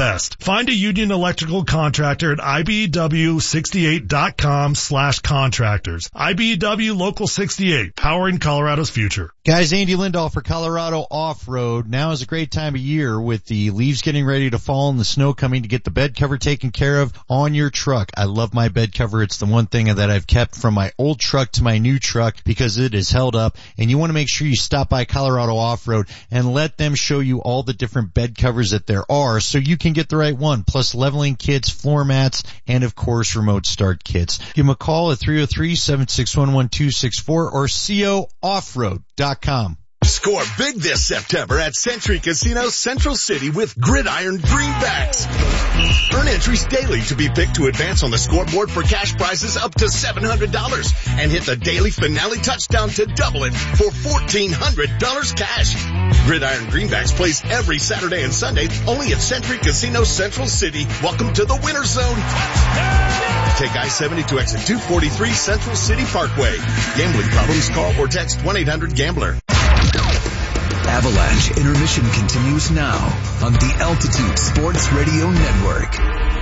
best. Find a Union Electrical contractor at IBEW68.com/contractors. IBEW Local 68, powering Colorado's future. Guys, Andy Lindahl for Colorado Off-Road. Now is a great time of year with the leaves getting ready to fall and the snow coming to get the bed cover taken care of on your truck. I love my bed cover. It's the one thing that I've kept from my old truck to my new truck because it is held up, and you want to make sure you stop by Colorado Off-Road and let them show you all the different bed covers that there are so you can get the right one, plus leveling kits, floor mats, and of course remote start kits. Give them a call at 303-761-1264 or cooffroad.com. Score big this September at Century Casino Central City with Gridiron Greenbacks. Earn entries daily to be picked to advance on the scoreboard for cash prizes up to $700 and hit the daily finale touchdown to double it for $1,400 cash. Gridiron Greenbacks plays every Saturday and Sunday only at Century Casino Central City. Welcome to the winner zone. Take I-70 to exit 243 Central City Parkway. Gambling problems? Call or text 1-800-GAMBLER. Avalanche intermission continues now on the Altitude Sports Radio Network.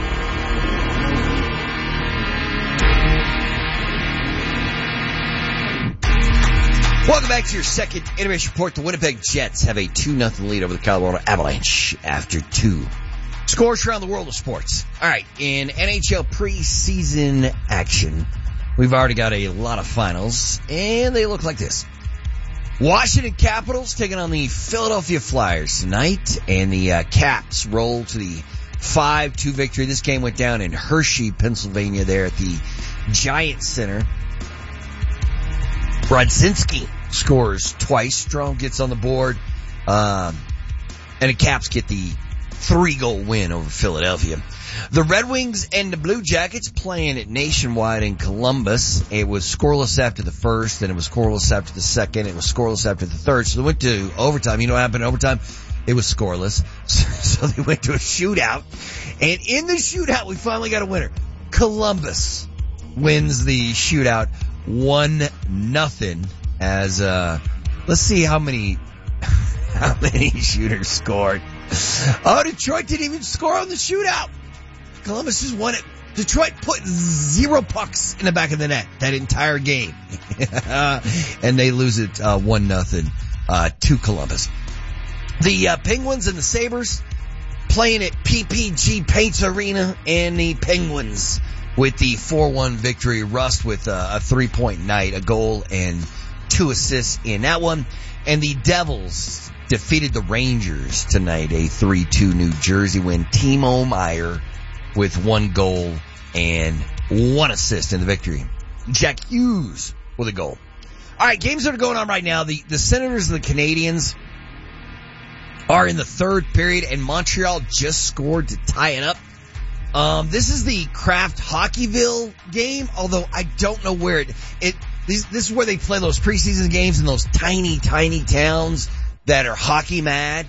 Welcome back to your second intermission report. The Winnipeg Jets have a 2-0 lead over the Colorado Avalanche after 2. Scores around the world of sports. All right, in NHL preseason action, we've already got a lot of finals, and they look like this. Washington Capitals taking on the Philadelphia Flyers tonight, and the Caps roll to the 5-2 victory. This game went down in Hershey, Pennsylvania, there at the Giant Center. Brodzinski scores twice. Strome gets on the board, and the Caps get the 3-goal win over Philadelphia. The Red Wings and the Blue Jackets playing at Nationwide in Columbus. It was scoreless after the first, then it was scoreless after the second, it was scoreless after the third. So they went to overtime. You know what happened in overtime? It was scoreless. So they went to a shootout. And in the shootout, we finally got a winner. Columbus wins the shootout 1-0 as, let's see how many shooters scored. Oh, Detroit didn't even score on the shootout. Columbus just won it. Detroit put 0 pucks in the back of the net that entire game. And they lose it 1-0 to Columbus. The Penguins and the Sabres playing at PPG Paints Arena, and the Penguins with the 4-1 victory. Rust with a 3-point night, a goal and 2 assists in that one. And the Devils defeated the Rangers tonight, a 3-2 New Jersey win. Timo Meier with 1 goal and 1 assist in the victory. Jack Hughes with a goal. All right, games that are going on right now. The Senators and the Canadiens are in the third period, and Montreal just scored to tie it up. This is the Kraft Hockeyville game, although I don't know where this is where they play those preseason games in those tiny, tiny towns that are hockey mad.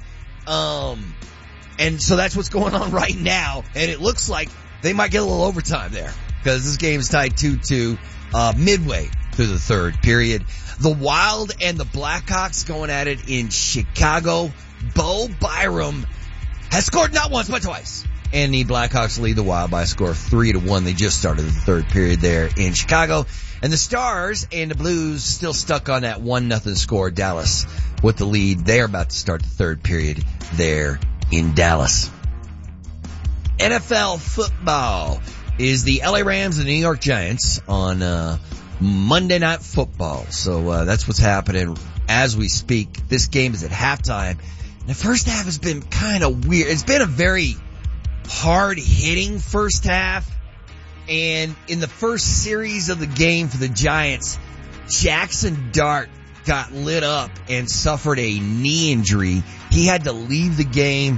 And so that's what's going on right now. And it looks like they might get a little overtime there because this game is tied 2-2, midway through the third period. The Wild and the Blackhawks going at it in Chicago. Bo Byram has scored not once but twice. And the Blackhawks lead the Wild by a score of 3-1. They just started the third period there in Chicago. And the Stars and the Blues still stuck on that 1-0 score. Dallas with the lead. They're about to start the third period there in Dallas. NFL football is the LA Rams and the New York Giants on Monday Night Football. So that's what's happening as we speak. This game is at halftime. And the first half has been kind of weird. It's been a very hard-hitting first half. And in the first series of the game for the Giants, Jackson Dart got lit up and suffered a knee injury. He had to leave the game.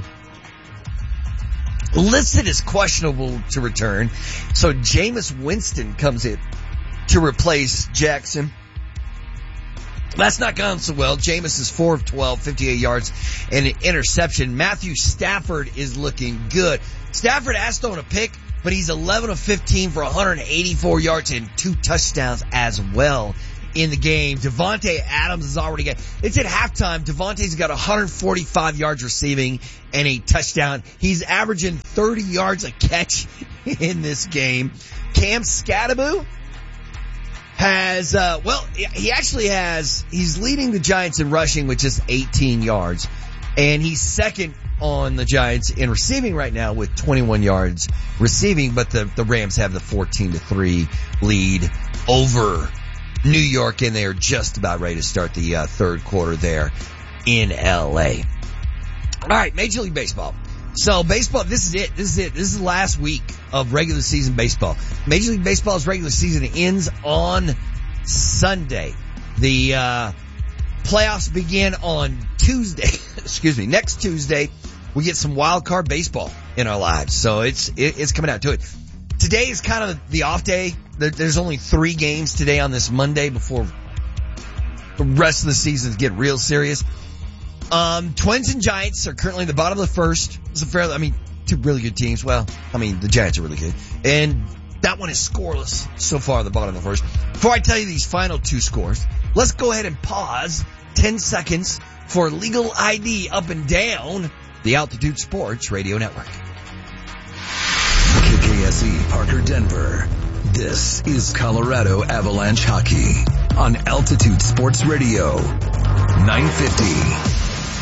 Listed as questionable to return. So Jameis Winston comes in to replace Jackson. That's not gone so well. Jameis is 4 of 12, 58 yards and an interception. Matthew Stafford is looking good. Stafford has thrown a pick, but he's 11 of 15 for 184 yards and 2 touchdowns as well. in the game. Devontae Adams has already got, it's at halftime. Devontae's got 145 yards receiving and a touchdown. He's averaging 30 yards a catch in this game. Cam Skattebo has, he's leading the Giants in rushing with just 18 yards. And he's second on the Giants in receiving right now with 21 yards receiving, but the Rams have the 14-3 lead over New York, and they are just about ready to start the third quarter there in LA. All right, Major League Baseball. So baseball, this is it. This is the last week of regular season baseball. Major League Baseball's regular season ends on Sunday. The playoffs begin on Tuesday. Excuse me, next Tuesday. We get some wild card baseball in our lives. So it's coming out to it. Today is kind of the off day. There's only 3 games today on this Monday before the rest of the seasons get real serious. Twins and Giants are currently at the bottom of the first. It's two really good teams. Well, the Giants are really good. And that one is scoreless so far at the bottom of the first. Before I tell you these final 2 scores, let's go ahead and pause 10 seconds for legal ID up and down the Altitude Sports Radio Network. KKSE Parker, Denver. This is Colorado Avalanche Hockey on Altitude Sports Radio 950.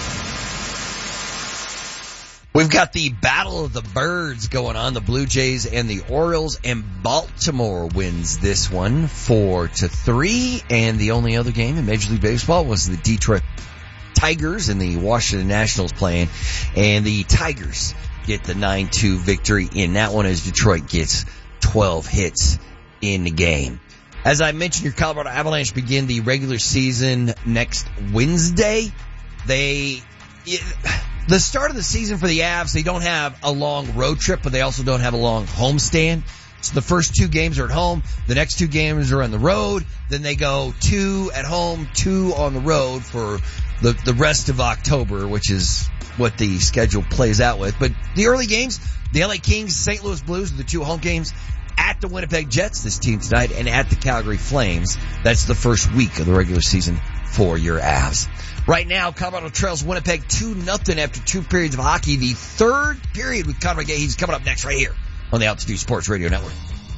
We've got the Battle of the Birds going on, the Blue Jays and the Orioles, and Baltimore wins this one 4-3. And the only other game in Major League Baseball was the Detroit Tigers and the Washington Nationals playing, and the Tigers get the 9-2 victory in that one as Detroit gets 12 hits in the game. As I mentioned, your Colorado Avalanche begin the regular season next Wednesday. The start of the season for the Avs, they don't have a long road trip, but they also don't have a long homestand. So the first 2 games are at home. The next 2 games are on the road. Then they go 2 at home, 2 on the road for the rest of October, which is what the schedule plays out with. But the early games, the LA Kings, St. Louis Blues, the 2 home games at the Winnipeg Jets this team tonight, and at the Calgary Flames. That's the first week of the regular season for your Avs. Right now, Colorado trails Winnipeg 2-0 after 2 periods of hockey. The third period with Conrad Gay, coming up next right here on the Altitude Sports Radio Network.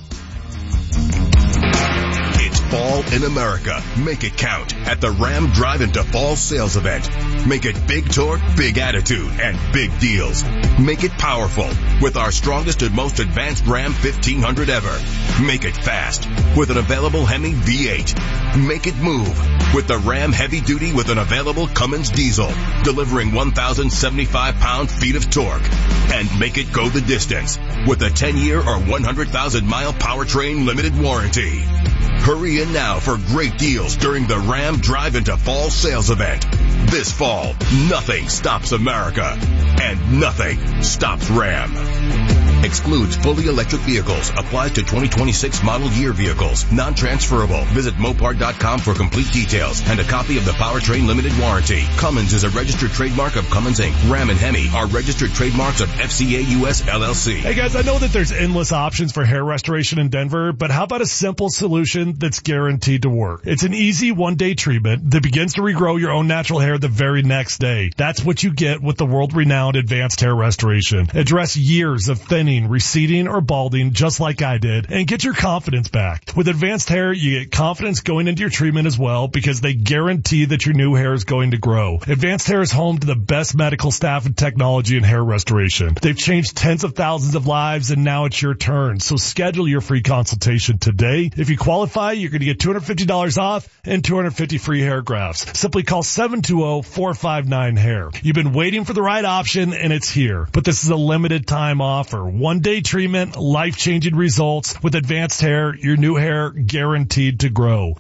It's fall in America. Make it count at the Ram Drive into Fall sales event. Make it big torque, big attitude, and big deals. Make it powerful with our strongest and most advanced Ram 1500 ever. Make it fast with an available Hemi V8. Make it move with the Ram Heavy Duty with an available Cummins diesel, delivering 1,075 pound-feet of torque. And make it go the distance with a 10-year or 100,000-mile powertrain limited warranty. Hurry in now for great deals during the Ram Drive into Fall sales event. This fall, nothing stops America, and nothing stops Ram. Excludes fully electric vehicles. Applies to 2026 model year vehicles. Non-transferable. Visit Mopar.com for complete details and a copy of the powertrain limited warranty. Cummins is a registered trademark of Cummins Inc. Ram and Hemi are registered trademarks of FCA US LLC. Hey guys, I know that there's endless options for hair restoration in Denver, but how about a simple solution that's guaranteed to work? It's an easy one-day treatment that begins to regrow your own natural hair the very next day. That's what you get with the world-renowned Advanced Hair Restoration. Address years of thinning, receding, or balding just like I did, and get your confidence back. With Advanced Hair, you get confidence going into your treatment as well because they guarantee that your new hair is going to grow. Advanced Hair is home to the best medical staff and technology in hair restoration. They've changed tens of thousands of lives, and now it's your turn. So schedule your free consultation today. If you qualify, you're going to get $250 off and 250 free hair grafts. Simply call 720-459-HAIR. You've been waiting for the right option, and it's here. But this is a limited time offer. One-day treatment, life-changing results. With Advanced Hair, your new hair guaranteed to grow.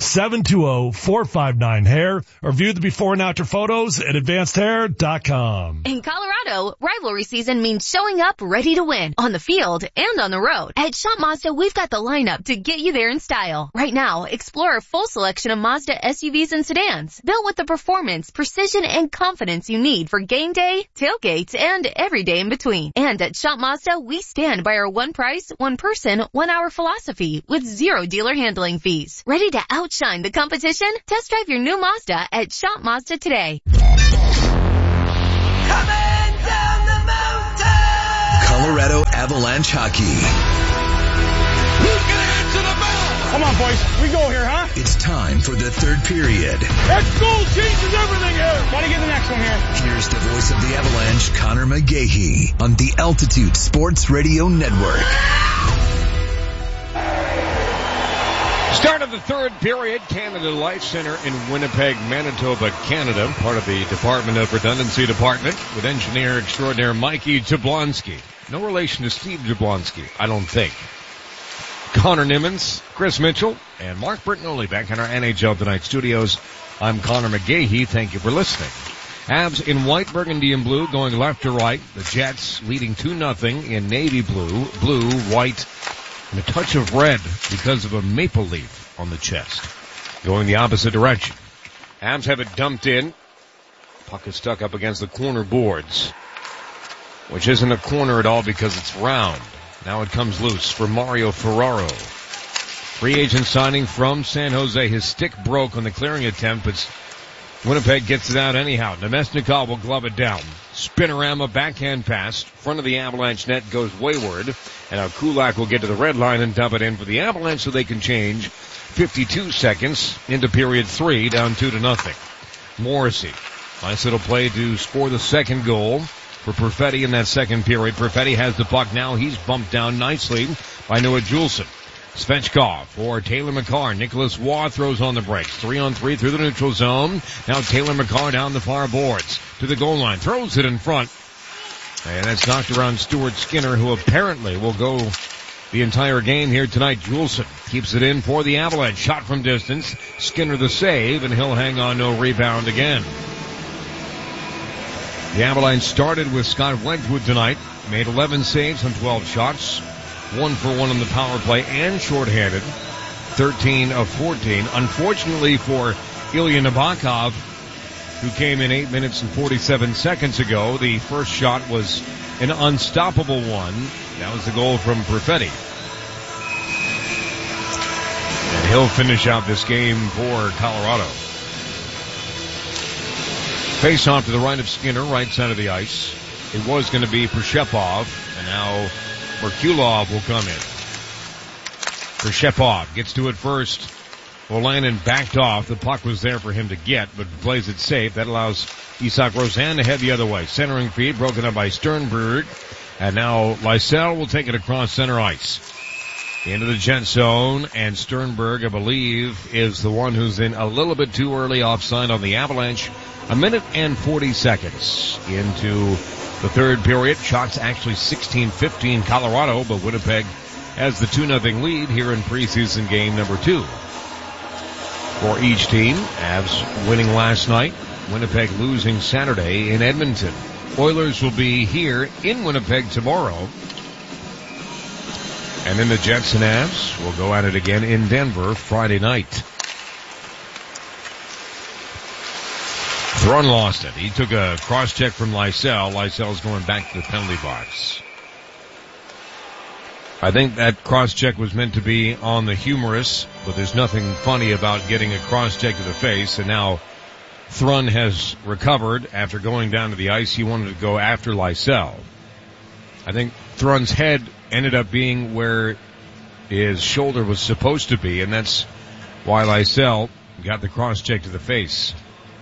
720-459-HAIR or view the before and after photos at advancedhair.com. In Colorado, rivalry season means showing up ready to win on the field and on the road. At Shop Mazda, we've got the lineup to get you there in style. Right now, explore a full selection of Mazda SUVs and sedans built with the performance, precision, and confidence you need for game day, tailgates, and every day in between. And at Shop Mazda, we stand by our one price, one person, 1 hour philosophy with 0 dealer handling fees. Ready to outshine the competition? Test drive your new Mazda at Shop Mazda today. Coming down the mountain! Colorado Avalanche hockey. Who's gonna answer the bell? Come on, boys. We go here, huh? It's time for the third period. That goal changes everything here. Gotta get the next one here. Here's the voice of the Avalanche, Connor McGahey, on the Altitude Sports Radio Network. Start of the third period, Canada Life Center in Winnipeg, Manitoba, Canada, part of the Department of Redundancy Department, with engineer extraordinaire Mikey Jablonski. No relation to Steve Jablonski, I don't think. Connor Nimmons, Chris Mitchell, and Mark Bertinoli back in our NHL Tonight studios. I'm Connor McGahey. Thank you for listening. Avs in white, burgundy, and blue going left to right. The Jets leading 2-0 in navy blue, white, and a touch of red because of a maple leaf on the chest. Going the opposite direction. Avs have it dumped in. Puck is stuck up against the corner boards, which isn't a corner at all because it's round. Now it comes loose for Mario Ferraro. Free agent signing from San Jose. His stick broke on the clearing attempt, but Winnipeg gets it out anyhow. Nemesnikov will glove it down. Spinorama backhand pass. Front of the Avalanche net goes wayward. And now Kulak will get to the red line and dump it in for the Avalanche so they can change 52 seconds into period 3, down 2-0. Morrissey. Nice little play to score the second goal for Perfetti in that second period. Perfetti has the puck now. He's bumped down nicely by Noah Juleson. Svechkov for Taylor McCarr. Nicholas Waugh throws on the brakes. 3-on-3 through the neutral zone. Now Taylor McCarr down the far boards to the goal line. Throws it in front. And that's knocked around Stuart Skinner, who apparently will go the entire game here tonight. Juleson keeps it in for the Avalanche. Shot from distance. Skinner the save, and he'll hang on, no rebound again. The Avalanche started with Scott Wedgwood tonight. Made 11 saves on 12 shots. 1 for 1 on the power play and shorthanded. 13 of 14. Unfortunately for Ilya Nabokov, who came in 8 minutes and 47 seconds ago, the first shot was an unstoppable one. That was the goal from Perfetti. And he'll finish out this game for Colorado. Face off to the right of Skinner, right side of the ice. It was going to be Prishepov, and now Merkulov will come in. Prishepov gets to it first. Olanen backed off. The puck was there for him to get, but plays it safe. That allows Isak Rosen to head the other way. Centering feed broken up by Sternberg. And now Lysell will take it across center ice. Into the Jet zone, and Sternberg, I believe, is the one who's in a little bit too early offside on the Avalanche. 1 minute and 40 seconds into the third period. Shots actually 16-15 Colorado, but Winnipeg has the 2-0 lead here in preseason game number 2. For each team, Avs winning last night, Winnipeg losing Saturday in Edmonton. Oilers will be here in Winnipeg tomorrow. And then the Jets and Avs will go at it again in Denver Friday night. Thrun lost it. He took a cross-check from Lysell. Lysell's going back to the penalty box. I think that cross-check was meant to be on the humorous, but there's nothing funny about getting a cross-check to the face. And now Thrun has recovered after going down to the ice. He wanted to go after Lysell. I think Thrun's head ended up being where his shoulder was supposed to be, and that's why Lysell got the cross-check to the face.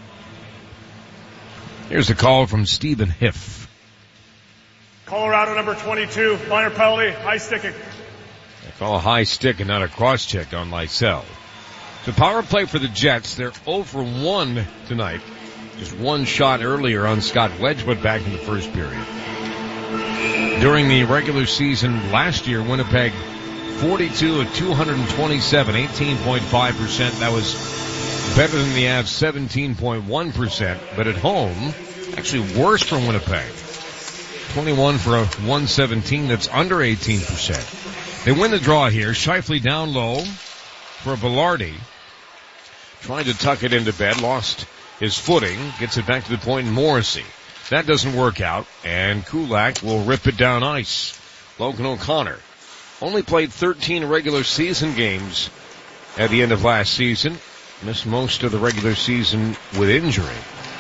Here's a call from Stephen Hiff. Colorado number 22, minor penalty, high sticking. They call a high stick and not a cross-check on Lysell. So power play for the Jets. They're 0 for 1 tonight. Just one shot earlier on Scott Wedgwood back in the first period. During the regular season last year, Winnipeg 42 of 227, 18.5%. That was better than the Avs 17.1%, but at home, actually worse for Winnipeg. 21 for a 117, that's under 18%. They win the draw here. Scheifele down low for Velarde. Trying to tuck it into bed, lost his footing, gets it back to the point in Morrissey. That doesn't work out, and Kulak will rip it down ice. Logan O'Connor only played 13 regular season games at the end of last season. Missed most of the regular season with injury.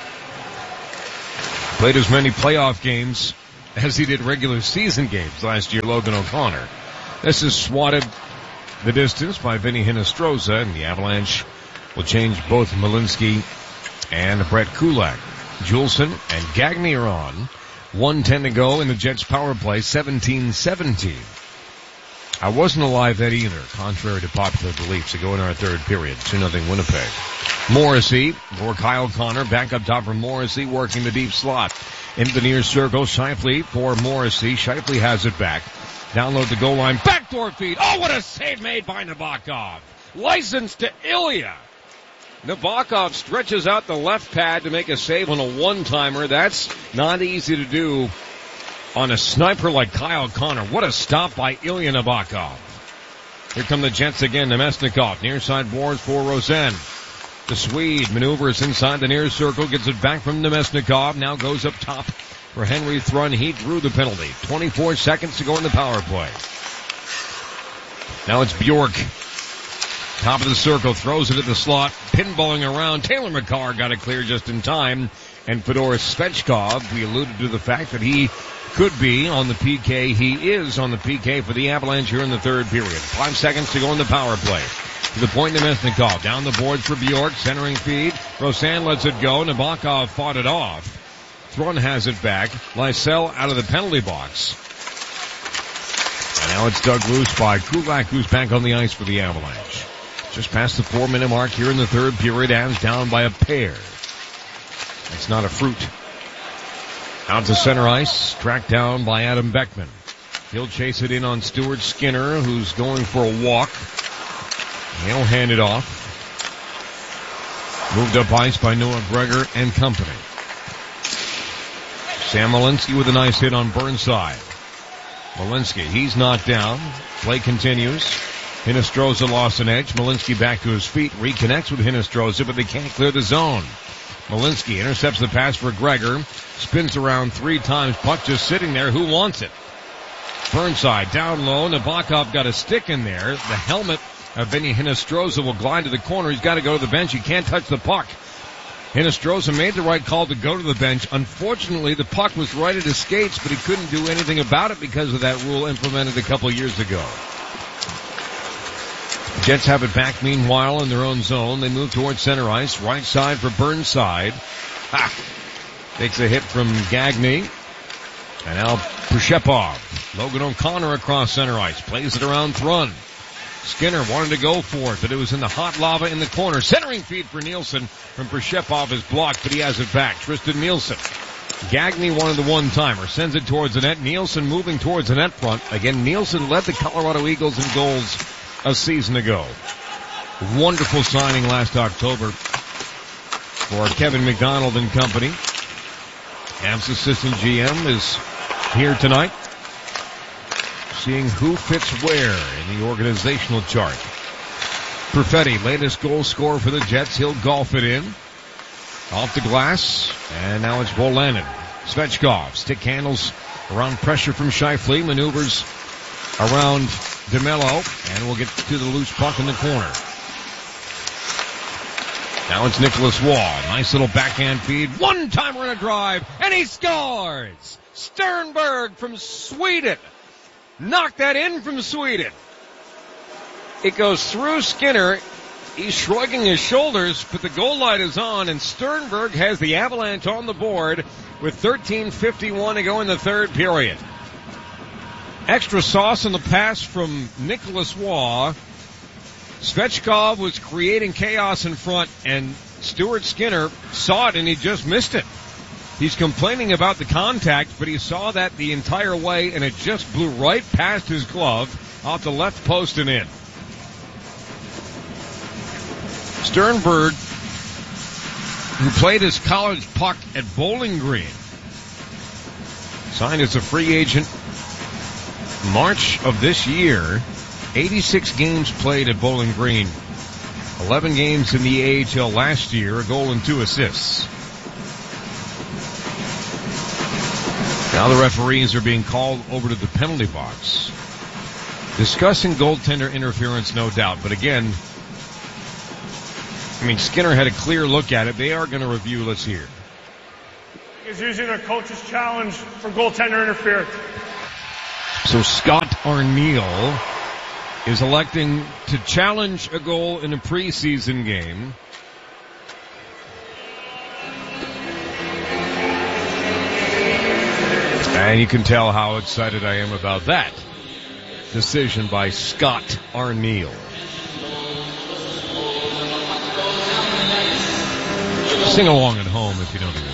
Played as many playoff games as he did regular season games last year, Logan O'Connor. This is swatted the distance by Vinny Hinostroza, and the Avalanche will change both Malinsky and Brett Kulak. Juleson and Gagné are on. 1:10 to go in the Jets power play, 17-17. I wasn't alive then either, contrary to popular beliefs. To go in our third period, 2-0 Winnipeg. Morrissey for Kyle Connor, back up top for Morrissey, working the deep slot. Into the near circle, Scheifele for Morrissey. Scheifele has it back. Download the goal line, backdoor feed. Oh, what a save made by Nabokov. Licensed to Ilya. Nabokov stretches out the left pad to make a save on a one-timer. That's not easy to do on a sniper like Kyle Connor. What a stop by Ilya Nabokov. Here come the Jets again. Nemesnikov, near side boards for Rosen. The Swede maneuvers inside the near circle, gets it back from Nemesnikov, now goes up top for Henry Thrun. He drew the penalty. 24 seconds to go in the power play. Now it's Bjork. Top of the circle, throws it at the slot, pinballing around. Taylor McCarr got it clear just in time. And Fedor Svechkov, we alluded to the fact that he could be on the PK. He is on the PK for the Avalanche here in the third period. 5 seconds to go in the power play. To the point, Nemesnikov. Down the boards for Bjork. Centering feed. Rosen lets it go. Nabokov fought it off. Thrun has it back. Lysell out of the penalty box. And now it's dug loose by Kulak, who's back on the ice for the Avalanche. Just past the 4-minute mark here in the third period. Avs down by a pair. It's not a fruit. Out to center ice. Tracked down by Adam Beckman. He'll chase it in on Stuart Skinner, who's going for a walk. He'll hand it off. Moved up ice by Noah Gregor and company. Sam Malinsky with a nice hit on Burnside. Malinsky, he's knocked down. Play continues. Hinostroza lost an edge. Malinsky back to his feet. Reconnects with Hinostroza, but they can't clear the zone. Malinsky intercepts the pass for Gregor. Spins around 3 times. Puck just sitting there. Who wants it? Burnside down low. Nabokov got a stick in there. The helmet of Vinny Hinostroza will glide to the corner. He's got to go to the bench. He can't touch the puck. Hinostroza made the right call to go to the bench. Unfortunately, the puck was right at his skates, but he couldn't do anything about it because of that rule implemented a couple years ago. Jets have it back meanwhile in their own zone. They move towards center ice. Right side for Burnside. Takes a hit from Gagné. And now Prishepov. Logan O'Connor across center ice. Plays it around Thrun. Skinner wanted to go for it, but it was in the hot lava in the corner. Centering feed for Nielsen from Prishepov is blocked, but he has it back. Tristan Nielsen. Gagné wanted the one-timer. Sends it towards the net. Nielsen moving towards the net front. Again, Nielsen led the Colorado Eagles in goals a season ago. Wonderful signing last October for Kevin McDonald and company. Avs assistant GM is here tonight, seeing who fits where in the organizational chart. Perfetti, latest goal scorer for the Jets. He'll golf it in. Off the glass. And now it's Volanen. Svechkov. Stick handles around pressure from Scheifele. Maneuvers around DeMello. And we'll get to the loose puck in the corner. Now it's Nicholas Waugh. Nice little backhand feed. One-timer and a drive. And he scores! Sternberg from Sweden. Knocked that in from Sweden. It goes through Skinner. He's shrugging his shoulders, but the goal light is on, and Sternberg has the Avalanche on the board with 13:51 to go in the third period. Extra sauce on the pass from Nicholas Waugh. Svechkov was creating chaos in front, and Stuart Skinner saw it, and he just missed it. He's complaining about the contact, but he saw that the entire way, and it just blew right past his glove, off the left post and in. Sternberg, who played his college puck at Bowling Green, signed as a free agent March of this year. 86 games played at Bowling Green. 11 games in the AHL last year, a goal and 2 assists. Now the referees are being called over to the penalty box. Discussing goaltender interference, no doubt. But again, I mean, Skinner had a clear look at it. They are going to review. Let's hear. Is using their coach's challenge for goaltender interference. So Scott Arniel is electing to challenge a goal in a preseason game. And you can tell how excited I am about that decision by Scott Arniel. Sing along at home if you don't even